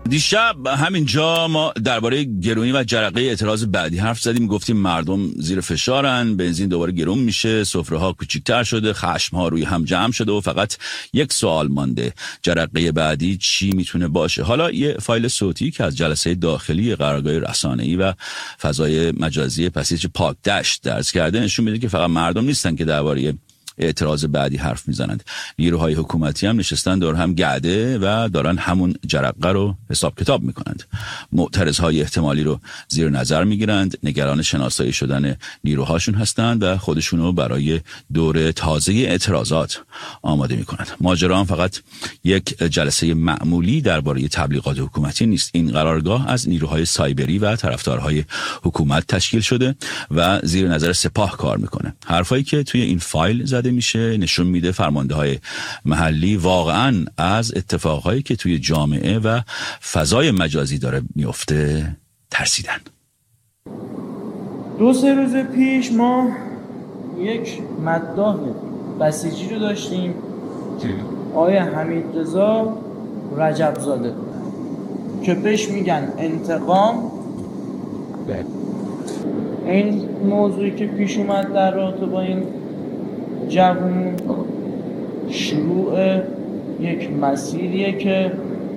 دیشب همینجا ما درباره گرونی و جرقه اعتراض بعدی حرف زدیم. گفتیم مردم زیر فشارن، بنزین دوباره گرون میشه، سفره‌ها کوچیک‌تر شده، خشم‌ها روی هم جمع شده و فقط یک سوال مانده: جرقه بعدی چی میتونه باشه؟ حالا یه فایل صوتی که از جلسه داخلی قرارگاه رسانه‌ای و فضای مجازی پسیج پاک دشت درز کرده نشون میده که فقط مردم نیستن که درباره اعتراض بعدی حرف میزنند. نیروهای حکومتی هم نشستن دور هم گرده و دارن همون جرقه رو حساب کتاب میکنند. معترضهای احتمالی رو زیر نظر میگیرند، نگران شناسایی شدن نیروهاشون هستند و خودشونو برای دور تازه اعتراضات آماده میکنند. ماجرا هم فقط یک جلسه معمولی درباره تبلیغات حکومتی نیست. این قرارگاه از نیروهای سایبری و طرفدارهای حکومت تشکیل شده و زیر نظر سپاه کار میکنه. حرفایی که توی این فایل زده میشه نشون میده فرمانده‌های محلی واقعاً از اتفاقهایی که توی جامعه و فضای مجازی داره میفته ترسیدن. 2-3 روز پیش ما یک مداح بسیجی رو داشتیم، آقای حمیدرضا رجبزاده، که بهش میگن انتقام. این موضوعی که پیش اومد در رابطه با این جوون شروع یک مسیریه که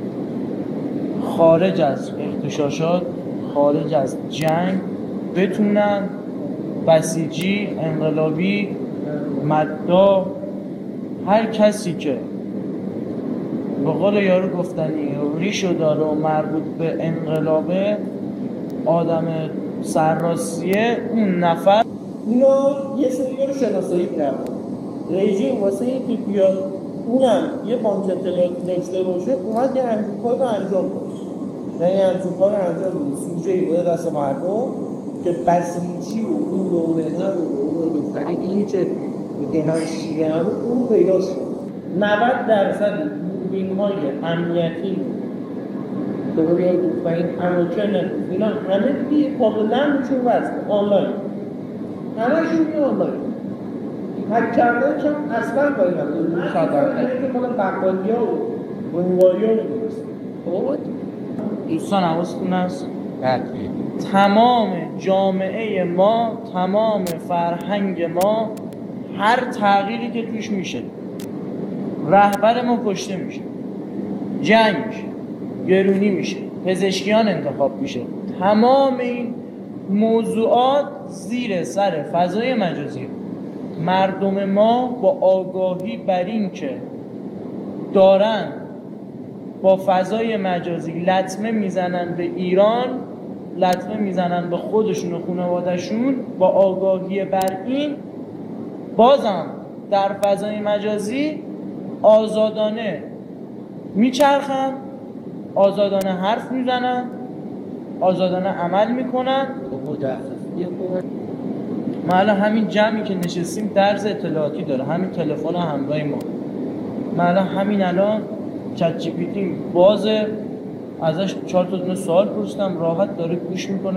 خارج از اغتشاشات، خارج از جنگ بتونن بسیجی، انقلابی، مداح، هر کسی که به قول یارو گفتنی ریشو داره و مربوط به انقلابه، آدم سرراستیه، اون نفر اینا یه سری رو شناسایی کردن. رژیم واسه این که بیاد اونم یه بانک اطلاعات داشته باشه اومد یه همچین کار رو انجام باشه. یعنی همچین کار رو انجام باشه سوژه‌ای بوده دست مردم که بسیجی و اون دومه‌ها و اون دختری این چه دهان شیعه هم اون پیدا شد. 90% دوربین‌های امنیتی که روی دخترین اماکن اینا همه دیگه کاملا میشون وزن آنلاین، همه‌شون یه آنلاین حک کردن که اصلا باید نمیدونم خطرناکه که مال بقالیا و بنگالیا نمیدونست. دوستان حواستون هست تمام جامعه ما، تمام فرهنگ ما، هر تغییری که توش میشه، رهبر ما کشته میشه، جنگ میشه، گرونی میشه، پزشکیان انتخاب میشه، تمام این موضوعات زیر سر فضای مجازی. مردم ما با آگاهی بر این که دارن با فضای مجازی لطمه میزنن به ایران، لطمه میزنن به خودشون و خانواده‌شون، با آگاهی بر این بازم در فضای مجازی آزادانه میچرخن، آزادانه حرف میزنن، آزادانه عمل میکنن. ما الان همین جمعی که نشستیم درز اطلاعاتی داره، همین تلفن همراه ما الان همین الان چت جی پی تی بازه، ازش 4 تا سوال پرسیدم، راحت داره گوش میکنه.